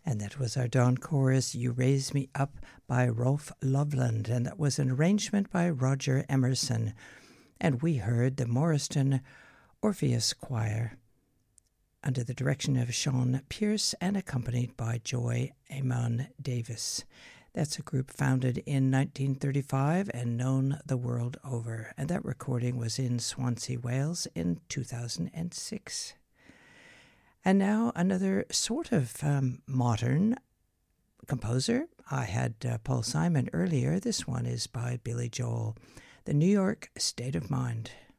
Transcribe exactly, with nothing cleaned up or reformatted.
And that was our dawn chorus, You Raise Me Up by Rolf Loveland, and that was an arrangement by Roger Emerson. And we heard the Morriston Orpheus Choir under the direction of Sean Pierce and accompanied by Joy Amon Davis. That's a group founded in nineteen thirty-five and known the world over. And that recording was in Swansea, Wales in two thousand six. And now another sort of um, modern composer. I had uh, Paul Simon earlier. This one is by Billy Joel, The New York State of Mind.